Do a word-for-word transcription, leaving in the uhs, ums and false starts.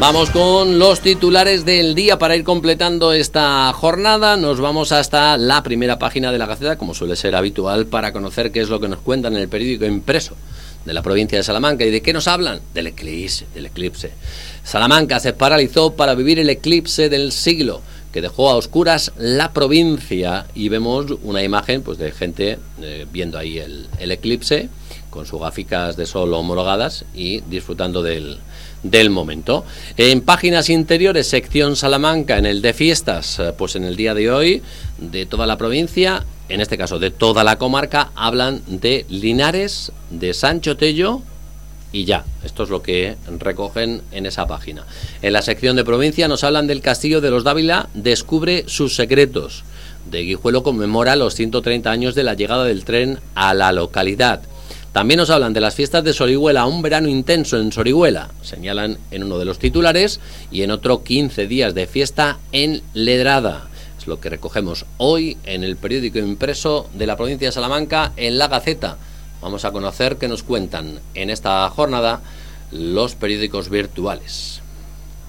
Vamos con los titulares del día para ir completando esta jornada. Nos vamos hasta la primera página de la Gaceta, como suele ser habitual, para conocer qué es lo que nos cuentan en el periódico impreso de la provincia de Salamanca. ¿Y de qué nos hablan? Del eclipse, del eclipse. Salamanca se paralizó para vivir el eclipse del siglo, que dejó a oscuras la provincia, y vemos una imagen pues de gente eh, viendo ahí el, el eclipse con sus gráficas de sol homologadas y disfrutando del, del momento. En páginas interiores, sección Salamanca, en el de fiestas, pues en el día de hoy, de toda la provincia, en este caso de toda la comarca, hablan de Linares, de Sancho Tello y ya. Esto es lo que recogen en esa página. En la sección de provincia nos hablan del Castillo de los Dávila, descubre sus secretos. De Guijuelo conmemora los ciento treinta años de la llegada del tren a la localidad. También nos hablan de las fiestas de Sorihuela, un verano intenso en Sorihuela, señalan en uno de los titulares, y en otro quince días de fiesta en Ledrada. Es lo que recogemos hoy en el periódico impreso de la provincia de Salamanca, en la Gaceta. Vamos a conocer qué nos cuentan en esta jornada los periódicos virtuales.